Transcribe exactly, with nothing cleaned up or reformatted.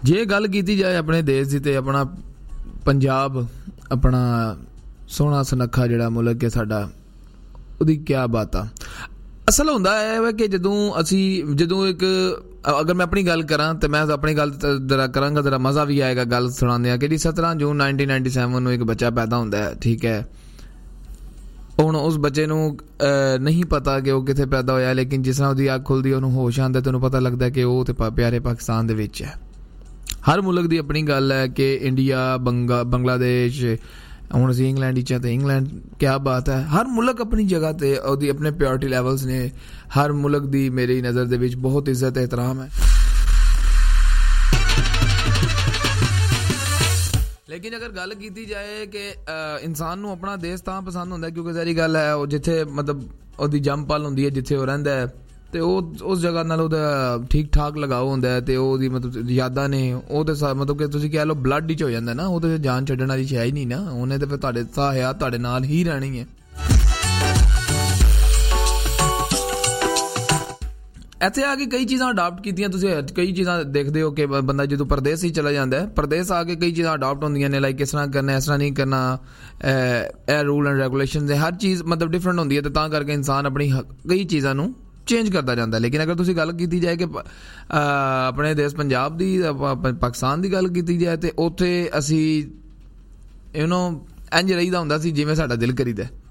ਜੇ ਗੱਲ ਕੀਤੀ ਜਾਏ ਆਪਣੇ ਦੇਸ਼ ਦੀ, ਤੇ ਆਪਣਾ ਪੰਜਾਬ ਆਪਣਾ ਸੋਹਣਾ ਸੁਨੱਖਾ ਜਿਹੜਾ ਮੁਲਕ ਹੈ ਸਾਡਾ, ਉਹਦੀ ਕਿਆ ਬਾਤ ਆ। ਅਸਲ ਹੁੰਦਾ ਇਹ ਵਾ ਕਿ ਜਦੋਂ ਅਸੀਂ ਜਦੋਂ ਇੱਕ ਅਗਰ ਮੈਂ ਆਪਣੀ ਗੱਲ ਕਰਾਂ ਤਾਂ ਮੈਂ ਆਪਣੀ ਗੱਲ ਜ਼ਰਾ ਕਰਾਂਗਾ, ਜ਼ਰਾ ਮਜ਼ਾ ਵੀ ਆਏਗਾ ਗੱਲ ਸੁਣਾਉਂਦੇ ਆ। ਕਿ ਜੀ ਸਤਾਰਾਂ ਜੂਨ ਨਾਈਨਟੀਨ ਨਾਈਨਟੀ ਸੈਵਨ ਨੂੰ ਇੱਕ ਬੱਚਾ ਪੈਦਾ ਹੁੰਦਾ ਹੈ, ਠੀਕ ਹੈ। ਹੁਣ ਉਸ ਬੱਚੇ ਨੂੰ ਨਹੀਂ ਪਤਾ ਕਿ ਉਹ ਕਿੱਥੇ ਪੈਦਾ ਹੋਇਆ, ਲੇਕਿਨ ਜਿਸ ਤਰ੍ਹਾਂ ਉਹਦੀ ਅੱਖ ਖੁੱਲ੍ਹਦੀ, ਉਹਨੂੰ ਹੋਸ਼ ਆਉਂਦਾ, ਤੈਨੂੰ ਪਤਾ ਲੱਗਦਾ ਕਿ ਉਹ ਤੇ ਪਿਆਰੇ ਪਾਕਿਸਤਾਨ ਦੇ ਵਿੱਚ ਹੈ। ਹਰ ਮੁਲਕ ਦੀ ਆਪਣੀ ਗੱਲ ਹੈ ਕਿ ਇੰਡੀਆ, ਬੰਗਾ ਬੰਗਲਾਦੇਸ਼, ਹੁਣ ਅਸੀਂ ਇੰਗਲੈਂਡ ਵਿੱਚ ਹਾਂ ਤੇ ਇੰਗਲੈਂਡ, ਕਿਆ ਬਾਤ ਹੈ। ਹਰ ਮੁਲਕ ਆਪਣੀ ਜਗ੍ਹਾ 'ਤੇ ਉਹਦੀ ਆਪਣੇ ਪਿਓਰਿਟੀ ਲੈਵਲਸ ਨੇ। ਹਰ ਮੁਲਕ ਦੀ ਮੇਰੀ ਨਜ਼ਰ ਦੇ ਵਿੱਚ ਬਹੁਤ ਇੱਜ਼ਤ ਇਹਤਰਾਮ ਹੈ। ਲੇਕਿਨ ਅਗਰ ਗੱਲ ਕੀਤੀ ਜਾਏ ਕਿ ਇਨਸਾਨ ਨੂੰ ਆਪਣਾ ਦੇਸ਼ ਤਾਂ ਪਸੰਦ ਹੁੰਦਾ ਕਿਉਂਕਿ ਸਾਰੀ ਗੱਲ ਹੈ ਉਹ ਜਿੱਥੇ ਮਤਲਬ ਉਹਦੀ ਜੰਮ ਪਲ ਹੁੰਦੀ ਹੈ, ਜਿੱਥੇ ਉਹ ਰਹਿੰਦਾ ਹੈ, ਅਤੇ ਉਹ ਉਸ ਜਗ੍ਹਾ ਨਾਲ ਉਹਦਾ ਠੀਕ ਠਾਕ ਲਗਾਓ ਹੁੰਦਾ ਹੈ। ਅਤੇ ਉਹਦੀ ਮਤਲਬ ਯਾਦਾਂ ਨੇ, ਉਹ ਤਾਂ ਮਤਲਬ ਕਿ ਤੁਸੀਂ ਕਹਿ ਲਓ ਬਲੱਡ 'ਚ ਹੋ ਜਾਂਦਾ ਨਾ, ਉਹ ਤਾਂ ਜਾਨ ਛੱਡਣ ਵਾਲੀ ਸ਼ੈ ਹੀ ਨਹੀਂ ਨਾ, ਉਹਨੇ ਤਾਂ ਫਿਰ ਤੁਹਾਡੇ ਸਾਹ ਹਯਾਤ ਤੁਹਾਡੇ ਨਾਲ ਹੀ ਰਹਿਣੀ ਹੈ। ਇੱਥੇ ਆ ਕੇ ਕਈ ਚੀਜ਼ਾਂ ਅਡਾਪਟ ਕੀਤੀਆਂ ਤੁਸੀਂ। ਕਈ ਚੀਜ਼ਾਂ ਦੇਖਦੇ ਹੋ ਕਿ ਬੰਦਾ ਜਦੋਂ ਪਰਦੇਸ ਹੀ ਚਲਾ ਜਾਂਦਾ ਹੈ, ਪਰਦੇਸ ਆ ਕੇ ਕਈ ਚੀਜ਼ਾਂ ਅਡਾਪਟ ਹੁੰਦੀਆਂ ਨੇ, ਲਾਈਕ ਕਿਸ ਤਰ੍ਹਾਂ ਕਰਨਾ, ਇਸ ਤਰ੍ਹਾਂ ਨਹੀਂ ਕਰਨਾ, ਇਹ ਰੂਲ ਐਂਡ ਰੈਗੂਲੇਸ਼ਨ, ਹਰ ਚੀਜ਼ ਮਤਲਬ ਡਿਫਰੈਂਟ ਹੁੰਦੀ ਹੈ। ਅਤੇ ਤਾਂ ਕਰਕੇ ਇਨਸਾਨ ਆਪਣੀ ਕਈ ਚੀਜ਼ਾਂ ਨੂੰ ਚੇਂਜ ਕਰਦਾ ਜਾਂਦਾ। ਲੇਕਿਨ ਅਗਰ ਤੁਸੀਂ ਗੱਲ ਕੀਤੀ ਜਾਏ ਕਿ ਆਪਣੇ ਦੇਸ਼ ਪੰਜਾਬ ਦੀ, ਪਾਕਿਸਤਾਨ ਦੀ ਗੱਲ ਕੀਤੀ ਜਾਏ, ਤਾਂ ਉੱਥੇ ਅਸੀਂ ਯੂ ਨੋ ਇੰਝ ਰਹੀਦਾ ਹੁੰਦਾ ਸੀ ਜਿਵੇਂ ਸਾਡਾ ਦਿਲ ਕਰੀਦਾ।